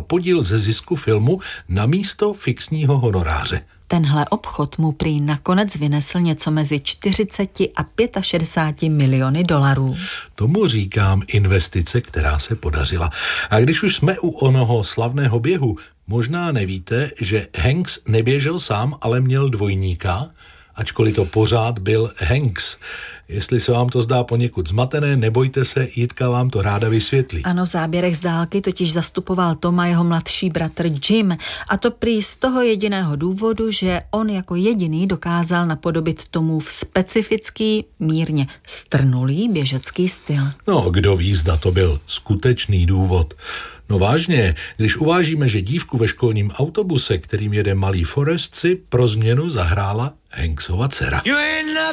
podíl ze zisku filmu na místo fixního honoráře. Tenhle obchod mu prý nakonec vynesl něco mezi 40 a 65 miliony dolarů. Tomu říkám investice, která se podařila. A když už jsme u onoho slavného běhu, možná nevíte, že Hanks neběžel sám, ale měl dvojníka, ačkoliv to pořád byl Hanks. Jestli se vám to zdá poněkud zmatené, nebojte se, Jitka vám to ráda vysvětlí. Ano, v záběrech z dálky totiž zastupoval Toma jeho mladší bratr Jim, a to prý z toho jediného důvodu, že on jako jediný dokázal napodobit Tomův specifický, mírně strnulý běžecký styl. No, kdo ví, zda to byl skutečný důvod. No vážně, když uvážíme, že dívku ve školním autobuse, kterým jede malý Forrest, si pro změnu zahrála Hanksova dcera.